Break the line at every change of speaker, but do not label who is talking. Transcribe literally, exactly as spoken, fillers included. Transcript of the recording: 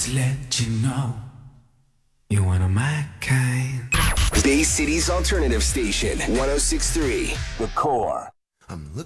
Just let you know you're one of my kind.
Bay City's alternative station, one oh six point three, The Core.
I'm looking